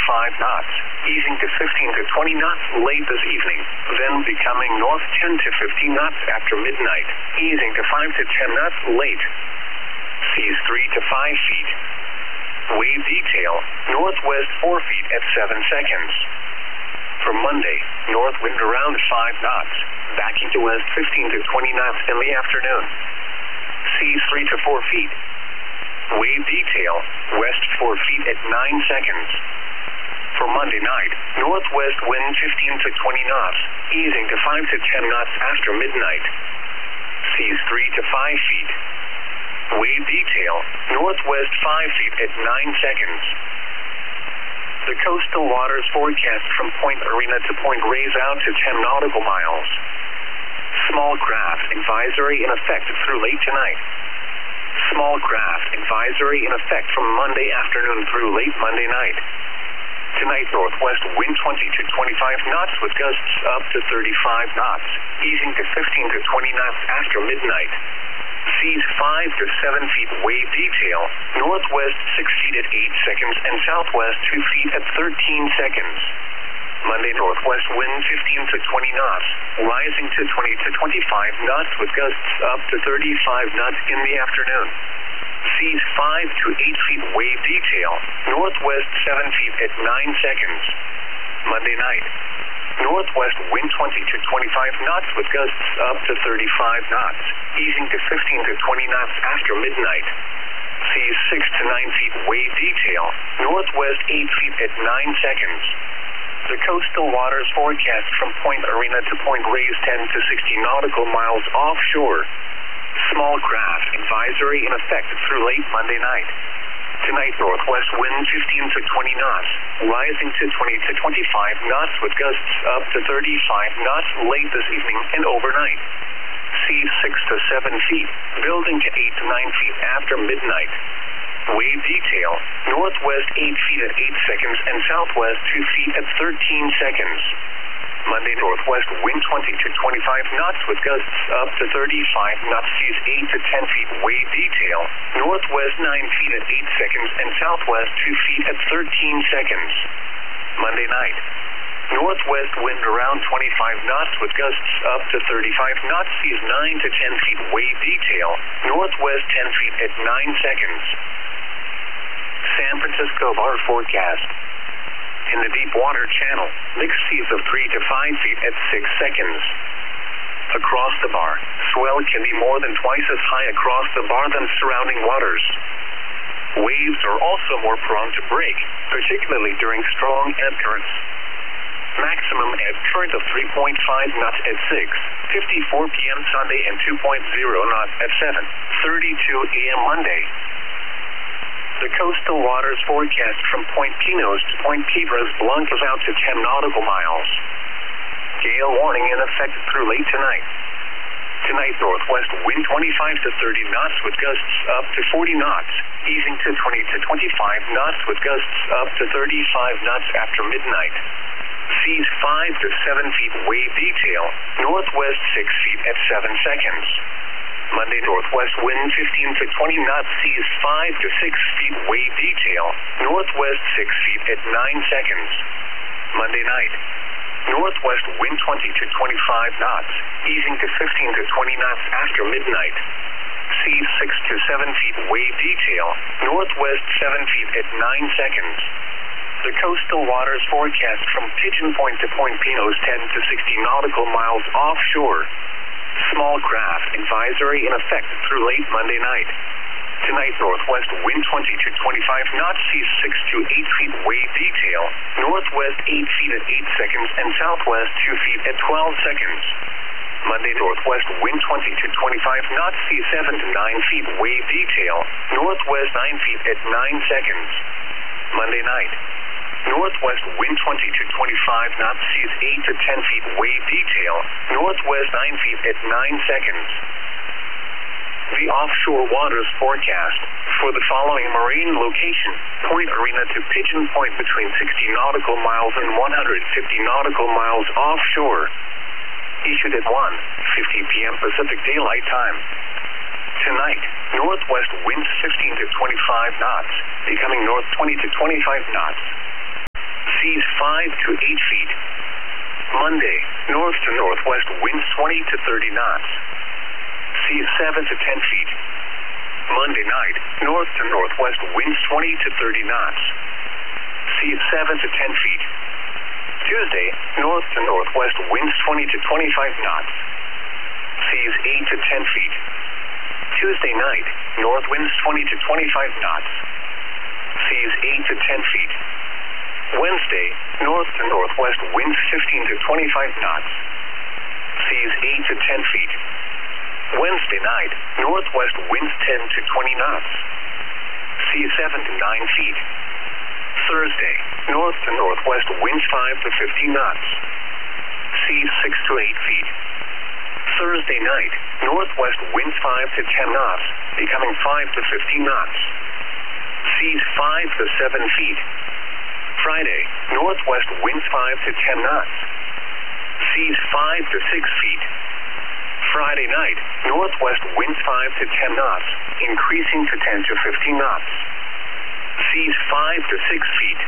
knots, easing to 15 to 20 knots late this evening, then becoming north 10 to 15 knots after midnight, easing to 5 to 10 knots late. Seas 3 to 5 feet. Wave detail, northwest 4 feet at 7 seconds. For Monday, north wind around 5 knots, backing to west 15 to 20 knots in the afternoon. Seas 3 to 4 feet. Wave detail, west 4 feet at 9 seconds. For Monday night, northwest wind 15 to 20 knots, easing to 5 to 10 knots after midnight. Seas 3 to 5 feet. Wave detail, northwest 5 feet at 9 seconds. The coastal waters forecast from Point Arena to Point Reyes out to 10 nautical miles. Small craft advisory in effect through late tonight. Small craft advisory in effect from Monday afternoon through late Monday night. Tonight, northwest wind 20 to 25 knots with gusts up to 35 knots, easing to 15 to 20 knots after midnight. Seas 5 to 7 feet wave detail, northwest 6 feet at 8 seconds and southwest 2 feet at 13 seconds. Monday, northwest wind 15 to 20 knots, rising to 20 to 25 knots with gusts up to 35 knots in the afternoon. Seas 5 to 8 feet wave detail, northwest 7 feet at 9 seconds. Monday night, northwest wind 20 to 25 knots with gusts up to 35 knots, easing to 15 to 20 knots after midnight. Seas 6 to 9 feet wave detail, northwest 8 feet at 9 seconds. The coastal waters forecast from Point Arena to Point Reyes 10 to 60 nautical miles offshore. Small craft advisory in effect through late Monday night. Tonight, northwest wind 15 to 20 knots, rising to 20 to 25 knots with gusts up to 35 knots late this evening and overnight. Seas 6 to 7 feet, building to 8 to 9 feet after midnight. Wave detail, northwest 8 feet at 8 seconds and southwest 2 feet at 13 seconds. Monday, northwest wind 20 to 25 knots with gusts up to 35 knots, seas 8 to 10 feet wave detail, northwest 9 feet at 8 seconds and southwest 2 feet at 13 seconds. Monday night, northwest wind around 25 knots with gusts up to 35 knots, seas 9 to 10 feet wave detail, northwest 10 feet at 9 seconds. San Francisco bar forecast. In the deep water channel, mixed seas of 3 to 5 feet at 6 seconds. Across the bar, swell can be more than twice as high across the bar than surrounding waters. Waves are also more prone to break, particularly during strong ebb currents. Maximum ebb current of 3.5 knots at 6:54 p.m. Sunday and 2.0 knots at 7:32 a.m. Monday. The coastal waters forecast from Point Pinos to Point Piedras Blancas out to 10 nautical miles. Gale warning in effect through late tonight. Tonight, northwest wind 25 to 30 knots with gusts up to 40 knots, easing to 20 to 25 knots with gusts up to 35 knots after midnight. Seas 5 to 7 feet wave detail, northwest 6 feet at 7 seconds. Monday, northwest wind 15 to 20 knots, seas 5 to 6 feet wave detail, northwest 6 feet at 9 seconds. Monday night, northwest wind 20 to 25 knots, easing to 15 to 20 knots after midnight. Seas 6 to 7 feet wave detail, northwest 7 feet at 9 seconds. The coastal waters forecast from Pigeon Point to Point Pinos 10 to 60 nautical miles offshore. Small craft advisory in effect through late Monday night. Tonight, northwest wind 20 to 25 knots, seas 6 to 8 feet wave detail, northwest 8 feet at 8 seconds and southwest 2 feet at 12 seconds. Monday, northwest wind 20 to 25 knots, seas 7 to 9 feet wave detail, northwest 9 feet at 9 seconds. Monday night, northwest wind 20 to 25 knots, seas 8 to 10 feet wave detail, northwest 9 feet at 9 seconds. The offshore waters forecast for the following marine location: Point Arena to Pigeon Point between 60 nautical miles and 150 nautical miles offshore. Issued at 1:50 p.m. Pacific Daylight Time. Tonight, northwest winds 15 to 25 knots, becoming north 20 to 25 knots. to 8 feet. Monday, north to northwest winds 20 to 30 knots. Seas 7 to 10 feet. Monday night, north to northwest winds 20 to 30 knots. Seas 7 to 10 feet. Tuesday, north to northwest winds 20 to 25 knots. Seas 8 to 10 feet. Tuesday night, north winds 20 to 25 knots. Seas 8 to 10 feet. Wednesday, north to northwest winds 15 to 25 knots. Seas 8 to 10 feet. Wednesday night, northwest winds 10 to 20 knots. Seas 7 to 9 feet. Thursday, north to northwest winds 5 to 15 knots. Seas 6 to 8 feet. Thursday night, northwest winds 5 to 10 knots, becoming 5 to 15 knots. Seas 5 to 7 feet. Friday, northwest winds 5 to 10 knots. Seas 5 to 6 feet. Friday night, northwest winds 5 to 10 knots, increasing to 10 to 15 knots. Seas 5 to 6 feet.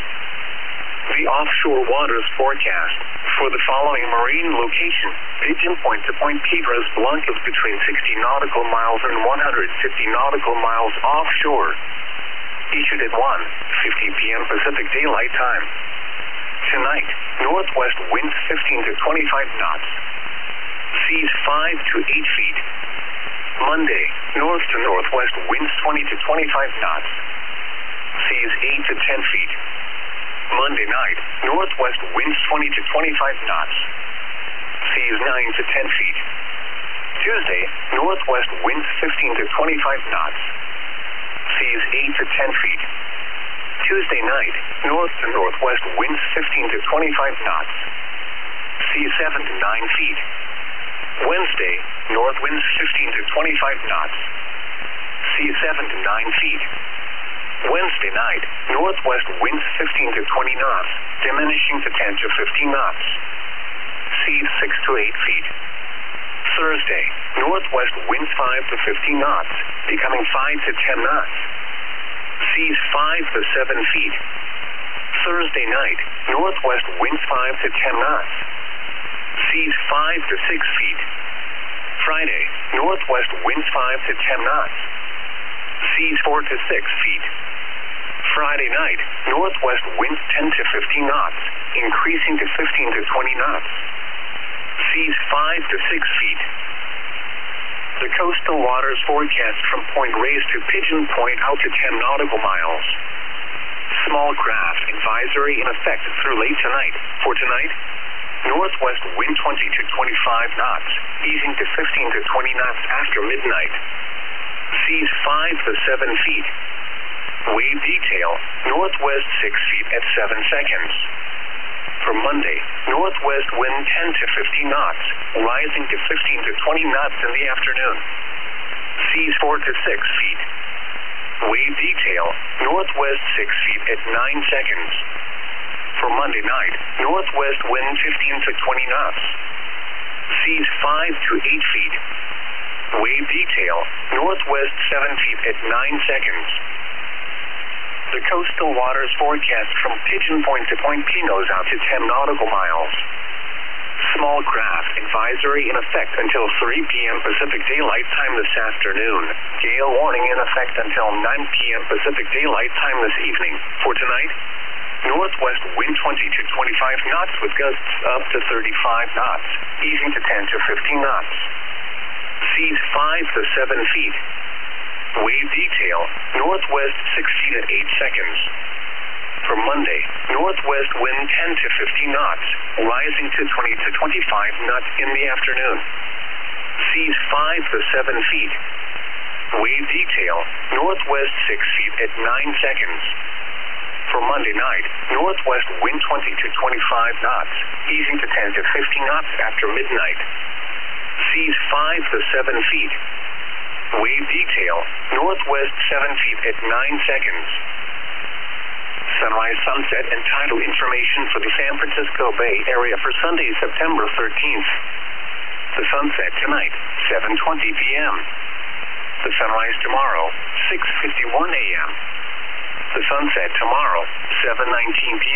The offshore waters forecast for the following marine location: Pigeon Point to Point Piedras Blancas between 60 nautical miles and 150 nautical miles offshore. Issued at 1:50 p.m. Pacific Daylight Time. Tonight, northwest winds 15 to 25 knots. Seas 5 to 8 feet. Monday, north to northwest winds 20 to 25 knots. Seas 8 to 10 feet. Monday night, northwest winds 20 to 25 knots. Seas 9 to 10 feet. Tuesday, northwest winds 15 to 25 knots. Seas 8 to 10 feet. Tuesday night, north to northwest winds 15 to 25 knots. Seas 7 to 9 feet. Wednesday, north winds 15 to 25 knots. Seas 7 to 9 feet. Wednesday night, northwest winds 15 to 20 knots, diminishing to 10 to 15 knots. Seas 6 to 8 feet. Thursday, northwest winds 5 to 15 knots, becoming 5 to 10 knots. Seas 5 to 7 feet. Thursday night, northwest winds 5 to 10 knots. Seas 5 to 6 feet. Friday, northwest winds 5 to 10 knots. Seas 4 to 6 feet. Friday night, northwest winds 10 to 15 knots, increasing to 15 to 20 knots. Seas 5 to 6 feet. The coastal waters forecast from Point Reyes to Pigeon Point out to 10 nautical miles. Small craft advisory in effect through late tonight. For tonight, northwest wind 20 to 25 knots, easing to 15 to 20 knots after midnight. Seas 5 to 7 feet. Wave detail, northwest 6 feet at 7 seconds. For Monday, northwest wind 10 to 15 knots, rising to 15 to 20 knots in the afternoon. Seas 4 to 6 feet. Wave detail, northwest 6 feet at 9 seconds. For Monday night, northwest wind 15 to 20 knots. Seas 5 to 8 feet. Wave detail, northwest 7 feet at 9 seconds. The coastal waters forecast from Pigeon Point to Point Pinos out to 10 nautical miles. Small craft advisory in effect until 3 p.m. Pacific Daylight Time this afternoon. Gale warning in effect until 9 p.m. Pacific Daylight Time this evening. For tonight, northwest wind 20 to 25 knots with gusts up to 35 knots, easing to 10 to 15 knots. Seas 5 to 7 feet. Wave detail, northwest 6 feet at 8 seconds. For Monday, northwest wind 10 to 15 knots, rising to 20 to 25 knots in the afternoon. Seas 5 to 7 feet. Wave detail, northwest 6 feet at 9 seconds. For Monday night, northwest wind 20 to 25 knots, easing to 10 to 15 knots after midnight. Seas 5 to 7 feet. Wave detail, northwest 7 feet at 9 seconds. Sunrise, sunset, and tidal information for the San Francisco Bay Area for Sunday, September 13th. The sunset tonight, 7:20 p.m. The sunrise tomorrow, 6:51 a.m. The sunset tomorrow, 7:19 p.m.